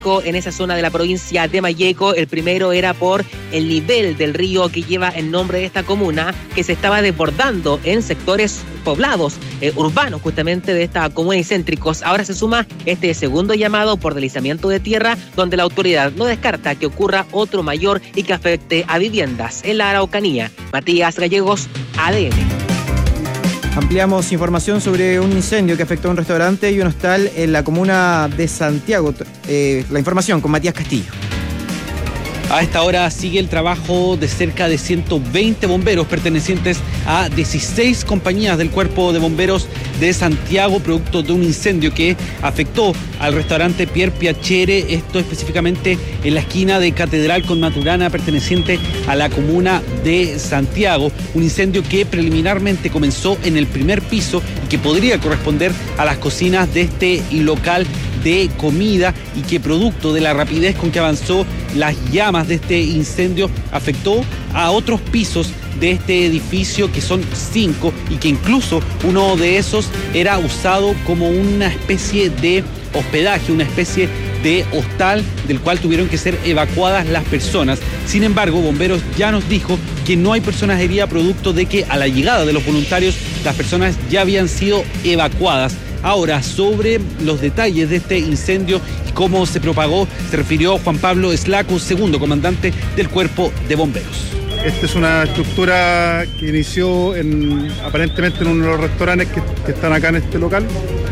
en esa zona de la provincia de Malleco. El primero era por el nivel del río que lleva el nombre de esta comuna, que se estaba desbordando en sectores poblados, urbanos justamente de esta comuna y céntricos. Ahora se suma este segundo llamado por deslizamiento de tierra, donde la autoridad no descarta que ocurra otro mayor y que afecte a viviendas en la Araucanía. Matías Gallegos, ADN. Ampliamos información sobre un incendio que afectó a un restaurante y un hostal en la comuna de Santiago. La información con Matías Castillo. A esta hora sigue el trabajo de cerca de 120 bomberos pertenecientes a 16 compañías del Cuerpo de Bomberos de Santiago, producto de un incendio que afectó al restaurante Pierre Piacere, esto específicamente en la esquina de Catedral con Maturana, perteneciente a la comuna de Santiago. Un incendio que preliminarmente comenzó en el primer piso y que podría corresponder a las cocinas de este local de comida, y que producto de la rapidez con que avanzó las llamas de este incendio afectó a otros pisos de este edificio, que son 5, y que incluso uno de esos era usado como una especie de hospedaje, una especie de hostal del cual tuvieron que ser evacuadas las personas. Sin embargo, Bomberos ya nos dijo que no hay personas heridas, producto de que a la llegada de los voluntarios las personas ya habían sido evacuadas. Ahora, sobre los detalles de este incendio y cómo se propagó, se refirió Juan Pablo Eslaco, segundo comandante del Cuerpo de Bomberos. Esta es una estructura que inició aparentemente en uno de los restaurantes que están acá en este local,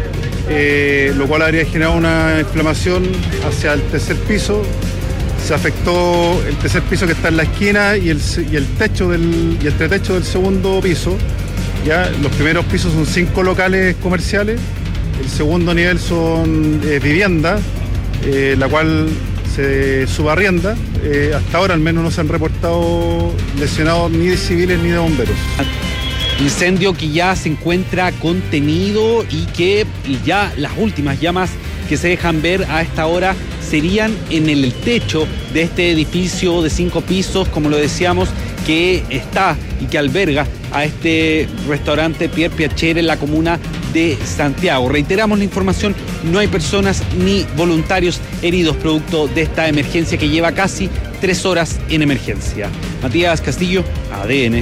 lo cual habría generado una inflamación hacia el tercer piso. Se afectó el tercer piso, que está en la esquina, y el techo y el entretecho del segundo piso. Ya, los primeros pisos son 5 locales comerciales, el segundo nivel son viviendas, la cual se subarrienda. Hasta ahora al menos no se han reportado lesionados ni de civiles ni de bomberos. Incendio que ya se encuentra contenido y que ya las últimas llamas que se dejan ver a esta hora serían en el techo de este edificio de 5 pisos, como lo decíamos, que está y que alberga a este restaurante Pierre Piacere en la comuna de Santiago. Reiteramos la información, no hay personas ni voluntarios heridos producto de esta emergencia que lleva casi 3 horas en emergencia. Matías Castillo, ADN.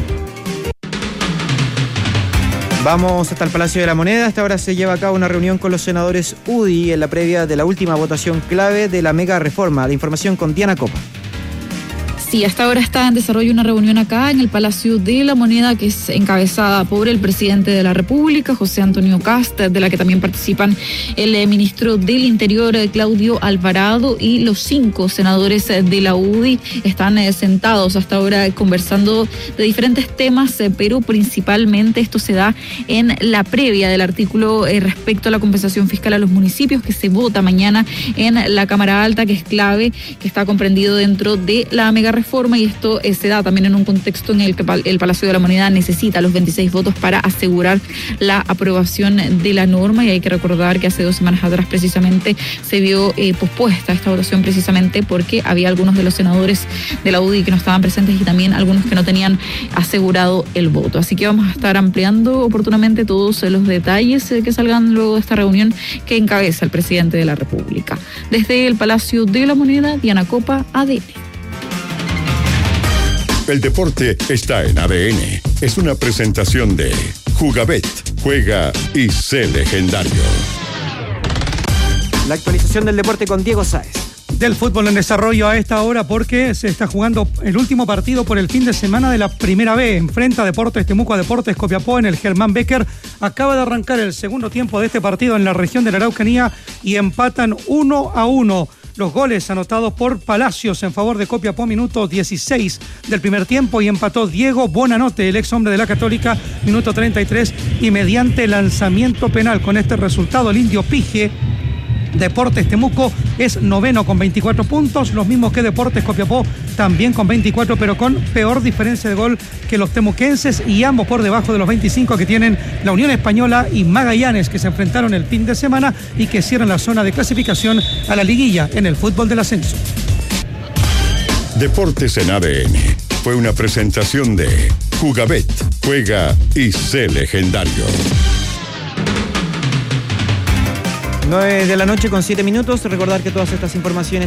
Vamos hasta el Palacio de la Moneda. Hasta ahora se lleva a cabo una reunión con los senadores UDI en la previa de la última votación clave de la mega reforma. La información con Diana Copa. Sí, hasta ahora está en desarrollo una reunión acá en el Palacio de la Moneda, que es encabezada por el presidente de la República, José Antonio Kast, de la que también participan el ministro del Interior, Claudio Alvarado, y los 5 senadores de la UDI. Están sentados hasta ahora conversando de diferentes temas, pero principalmente esto se da en la previa del artículo respecto a la compensación fiscal a los municipios, que se vota mañana en la Cámara Alta, que es clave, que está comprendido dentro de la mega reforma, y esto se da también en un contexto en el que el Palacio de la Moneda necesita los 26 votos para asegurar la aprobación de la norma. Y hay que recordar que hace 2 semanas atrás precisamente se vio pospuesta esta votación, precisamente porque había algunos de los senadores de la UDI que no estaban presentes y también algunos que no tenían asegurado el voto. Así que vamos a estar ampliando oportunamente todos los detalles que salgan luego de esta reunión que encabeza el presidente de la República. Desde el Palacio de la Moneda, Diana Copa, ADN. El deporte está en ADN. Es una presentación de Jugabet. Juega y sé legendario. La actualización del deporte con Diego Sáez. Del fútbol en desarrollo a esta hora, porque se está jugando el último partido por el fin de semana de la Primera B. Enfrenta Deportes Temuco a Deportes Copiapó en el Germán Becker. Acaba de arrancar el segundo tiempo de este partido en la región de la Araucanía y empatan 1-1. Los goles anotados por Palacios en favor de Copiapó, minuto 16 del primer tiempo, y empató Diego Bonanote, el ex hombre de la Católica, minuto 33, y mediante lanzamiento penal. Con este resultado, el Indio Pige, Deportes Temuco, es noveno con 24 puntos, los mismos que Deportes Copiapó, también con 24, pero con peor diferencia de gol que los temuquenses, y ambos por debajo de los 25 que tienen la Unión Española y Magallanes, que se enfrentaron el fin de semana y que cierran la zona de clasificación a la liguilla en el fútbol del ascenso. Deportes en ADN fue una presentación de Jugabet. Juega y sé legendario. 9 de la noche con 7 minutos. Recordar que todas estas informaciones